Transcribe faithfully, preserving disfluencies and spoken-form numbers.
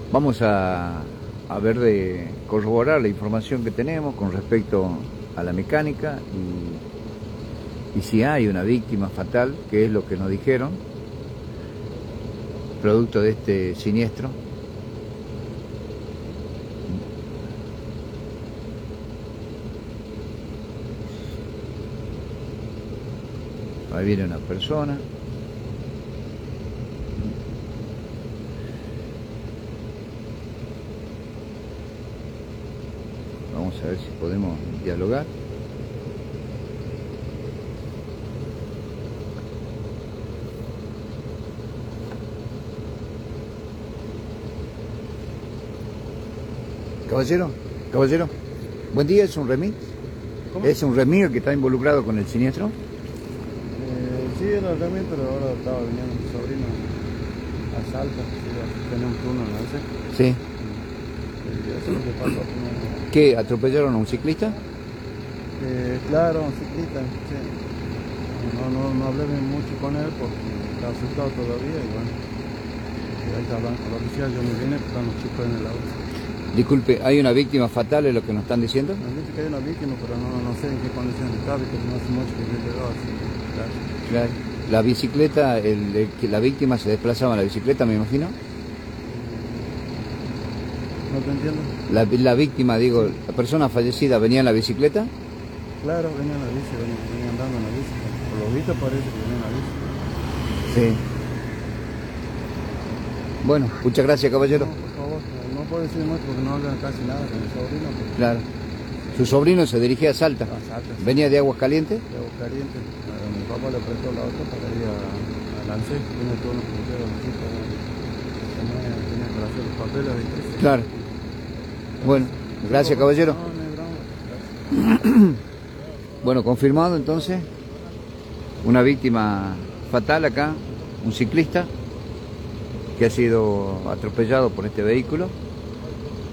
Vamos a, a ver de corroborar la información que tenemos con respecto a la mecánica y, y si hay una víctima fatal, que es lo que nos dijeron, producto de este siniestro. Ahí viene una persona. Vamos a ver si podemos dialogar. Caballero, caballero, buen día, ¿es un remis? ¿Cómo? ¿Es un remis el que está involucrado con el siniestro? Eh, sí, era el remis, pero ahora estaba viniendo mi sobrino a Salta, tenía un turno en la once. Sí. Y eso es lo que pasó. Como... ¿Qué? ¿Atropellaron a un ciclista? Eh, claro, un ciclista, sí. No, no, no hablé mucho con él porque estaba asustado todavía y bueno, y ahí está hablando con la oficial, yo me vine, pues están los chicos en el auto. Disculpe, ¿hay una víctima fatal, es lo que nos están diciendo? Me han dicho que hay una víctima, pero no, no sé en qué condiciones está, porque no hace mucho que yo he llegado así, claro. Claro. La bicicleta, el, el, que la víctima se desplazaba en la bicicleta, me imagino. ¿No te entiendo? La, la víctima, digo, sí. La persona fallecida venía en la bicicleta. Claro, venía en la bici, venía, venía andando en la bici. Por lo visto parece que venía en la bici. Sí. Bueno, muchas gracias, caballero. No, por favor, no puedo decir mucho porque no hablan casi nada con mi sobrino. Porque... Claro. Su sobrino se dirigía a Salta. A Salta, sí. ¿Venía de Aguascalientes? De Aguascalientes. A mi papá le prestó la auto para ir a, a Lancé. Tiene todo lo que pusieron los chicos. Tenía, tenía para hacer los papeles. ¿Viste? Claro. Bueno, gracias, caballero. No, no hay broma. Gracias. Bueno, confirmado entonces. Una víctima fatal acá, un ciclista que ha sido atropellado por este vehículo.